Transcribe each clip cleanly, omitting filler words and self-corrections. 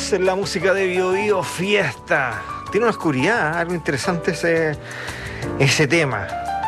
Continuamos en la música de Bio Bio, Fiesta. Tiene una oscuridad, algo interesante ese tema.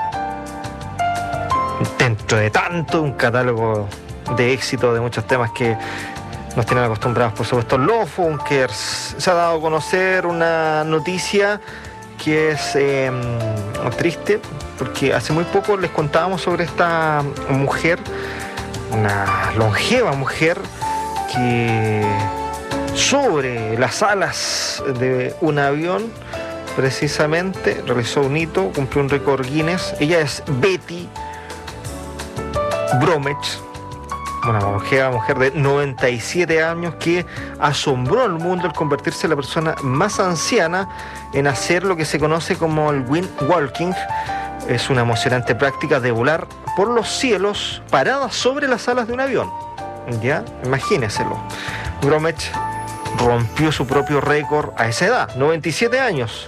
Dentro de tanto, un catálogo de éxito de muchos temas que nos tienen acostumbrados, por supuesto, los Funkers. Se ha dado a conocer una noticia que es triste, porque hace muy poco les contábamos sobre esta mujer, una longeva mujer que sobre las alas de un avión precisamente realizó un hito, cumplió un récord Guinness. Ella es Betty Bromech, una longeva mujer de 97 años que asombró al mundo al convertirse en la persona más anciana en hacer lo que se conoce como el wind walking. Es una emocionante práctica de volar por los cielos parada sobre las alas de un avión. ¿Ya? Imagínenselo. Bromech rompió su propio récord a esa edad, 97 años,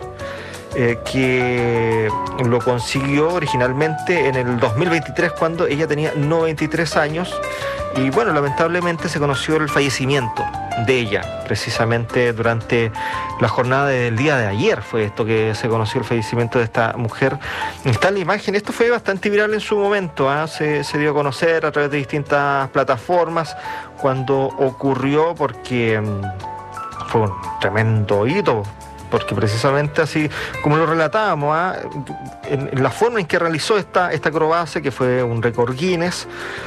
que lo consiguió originalmente en el 2023 cuando ella tenía 93 años. Y bueno, lamentablemente se conoció el fallecimiento de ella, precisamente durante la jornada del día de ayer fue esto que se conoció el fallecimiento de esta mujer. Está la imagen, esto fue bastante viral en su momento, se dio a conocer a través de distintas plataformas cuando ocurrió, porque fue un tremendo hito, porque precisamente así como lo relatábamos, en la forma en que realizó esta acrobacia, que fue un récord Guinness,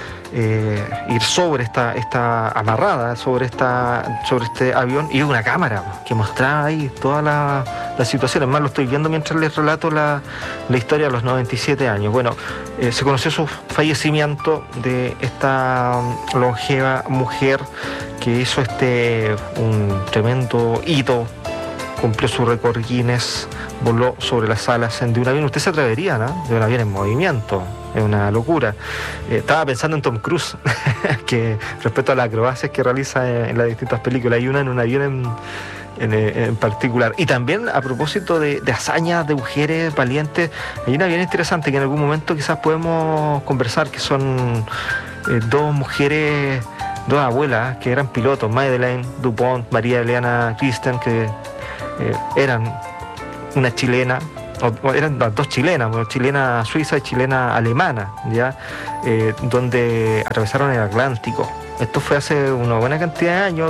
ir sobre esta amarrada sobre este avión, y una cámara que mostraba ahí toda la situación. Además lo estoy viendo mientras les relato la historia a los 97 años. Bueno, se conoció su fallecimiento de esta longeva mujer que hizo un tremendo hito, cumplió su récord Guinness, voló sobre las alas de un avión. Usted se atrevería, ¿no? De un avión en movimiento. Es una locura. Estaba pensando en Tom Cruise, que respecto a las acrobacias que realiza en las distintas películas, hay una en un avión en particular. Y también a propósito de hazañas de mujeres valientes, hay una bien interesante que en algún momento quizás podemos conversar, que son dos mujeres, dos abuelas que eran pilotos, Madeleine Dupont, María Eliana Christen, que eran una chilena, o eran las dos chilenas, chilena suiza y chilena alemana, ¿ya? Donde atravesaron el Atlántico. Esto fue hace una buena cantidad de años,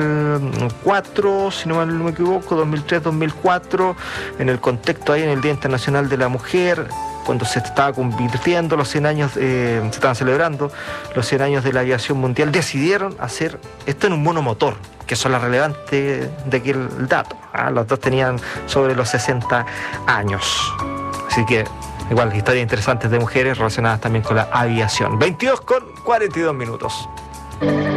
2004, si no mal me equivoco, 2003, 2004, en el contexto ahí en el Día Internacional de la Mujer, cuando se estaba convirtiendo los 100 años, se estaban celebrando los 100 años de la aviación mundial, decidieron hacer esto en un monomotor, que son las relevantes de aquel dato. Los dos tenían sobre los 60 años. Así que, igual, historias interesantes de mujeres relacionadas también con la aviación. 22:42 minutos.